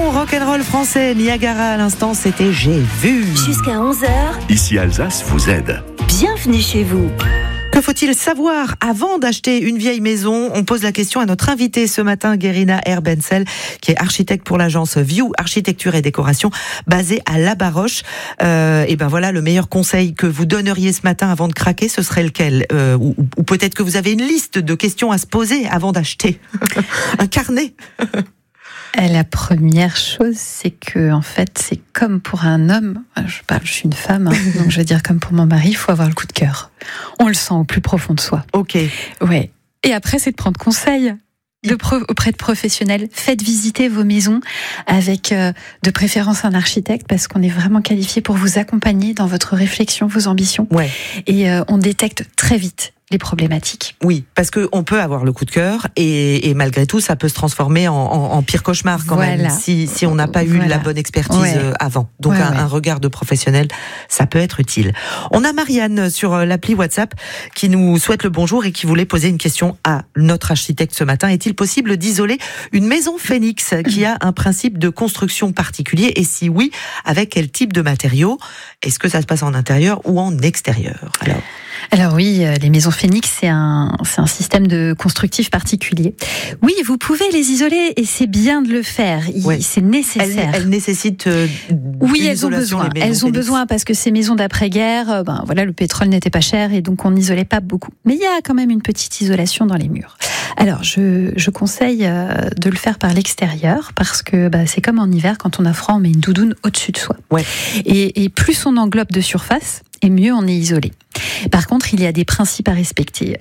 bon rock'n'roll français. Niagara à l'instant, c'était J'ai vu. Jusqu'à 11h. Ici Alsace vous aide. Bienvenue chez vous. Que faut-il savoir avant d'acheter une vieille maison ? On pose la question à notre invitée ce matin, Guerina Herbensel, qui est architecte pour l'agence View Architecture et Décoration, basée à La Baroche. Et ben voilà, le meilleur conseil que vous donneriez ce matin avant de craquer, ce serait lequel ? Ou peut-être que vous avez une liste de questions à se poser avant d'acheter. Un carnet. La première chose, c'est que, en fait, c'est comme pour un homme. Je suis une femme, donc je veux dire comme pour mon mari, il faut avoir le coup de cœur. On le sent au plus profond de soi. Ok. Ouais. Et après, c'est de prendre conseil auprès de professionnels. Faites visiter vos maisons avec de préférence un architecte, parce qu'on est vraiment qualifié pour vous accompagner dans votre réflexion, vos ambitions. Ouais. Et on détecte très vite les problématiques. Oui, parce que on peut avoir le coup de cœur et malgré tout, ça peut se transformer en pire cauchemar quand même si on n'a pas eu la bonne expertise avant. Donc un regard de professionnel, ça peut être utile. On a Marianne sur l'appli WhatsApp qui nous souhaite le bonjour et qui voulait poser une question à notre architecte ce matin. Est-il possible d'isoler une maison phénix qui a un principe de construction particulier, et si oui, avec quel type de matériaux ? Est-ce que ça se passe en intérieur ou en extérieur ? Alors oui, les maisons phénix, c'est un système de constructif particulier. Oui, vous pouvez les isoler et c'est bien de le faire. C'est nécessaire. Elles nécessitent oui, elles ont besoin. Elles ont besoin parce que ces maisons d'après-guerre, le pétrole n'était pas cher et donc on n'isolait pas beaucoup. Mais il y a quand même une petite isolation dans les murs. Alors, je conseille de le faire par l'extérieur parce que c'est comme en hiver, quand on a froid, on met une doudoune au-dessus de soi. Ouais. Et plus on englobe de surface, et mieux on est isolé. Par contre, il y a des principes à respecter.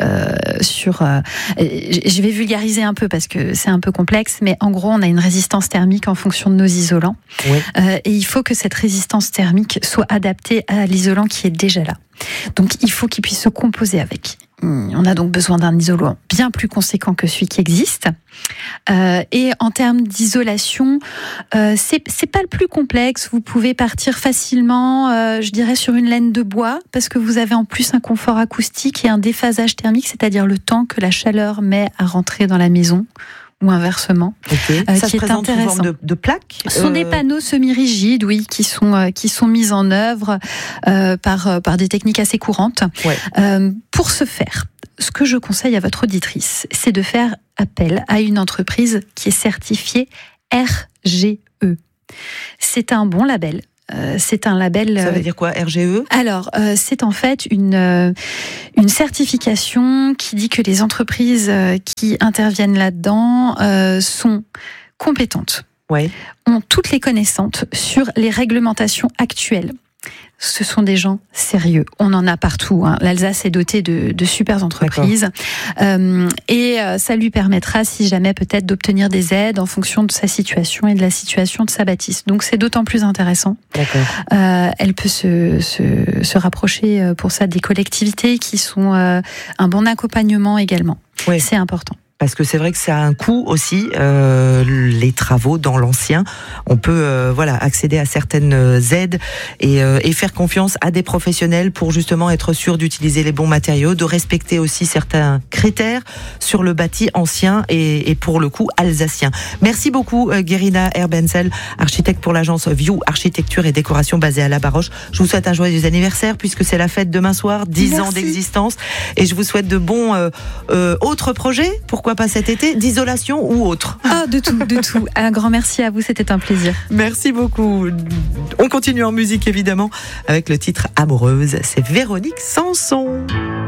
Je vais vulgariser un peu parce que c'est un peu complexe, mais en gros, on a une résistance thermique en fonction de nos isolants. Ouais. Et il faut que cette résistance thermique soit adaptée à l'isolant qui est déjà là. Donc, il faut qu'il puisse se composer avec. On a donc besoin d'un isolant bien plus conséquent que celui qui existe. Et en termes d'isolation, c'est pas le plus complexe. Vous pouvez partir facilement, je dirais, sur une laine de bois, parce que vous avez en plus un confort acoustique et un déphasage thermique, c'est-à-dire le temps que la chaleur met à rentrer dans la maison. Ou inversement, ça qui se est présente intéressant. sous forme de plaques. Ce sont des panneaux semi-rigides, oui, qui sont mis en œuvre par des techniques assez courantes. Ouais. Pour ce faire, ce que je conseille à votre auditrice, c'est de faire appel à une entreprise qui est certifiée RGE. C'est un bon label. C'est un label. Ça veut dire quoi, RGE ? Alors, c'est en fait une certification qui dit que les entreprises qui interviennent là-dedans sont compétentes, ont toutes les connaissances sur les réglementations actuelles. Ce sont des gens sérieux. On en a partout. L'Alsace est dotée de super entreprises. Et ça lui permettra, si jamais, peut-être d'obtenir des aides en fonction de sa situation et de la situation de sa bâtisse. Donc, c'est d'autant plus intéressant. Elle peut se rapprocher pour ça des collectivités qui sont un bon accompagnement également. Ouais. C'est important. Parce que c'est vrai que ça a un coût aussi, les travaux dans l'ancien. On peut accéder à certaines aides et faire confiance à des professionnels pour justement être sûr d'utiliser les bons matériaux, de respecter aussi certains critères sur le bâti ancien et pour le coup alsacien. Merci beaucoup Guerina Herbensel, architecte pour l'agence View Architecture et Décoration basée à La Baroche. Je vous souhaite un joyeux anniversaire puisque c'est la fête demain soir, 10 ans d'existence, et je vous souhaite de bons autres projets. Pourquoi pas cet été, d'isolation ou autre ? De tout. Un grand merci à vous, c'était un plaisir. Merci beaucoup. On continue en musique évidemment avec le titre Amoureuse, c'est Véronique Sanson.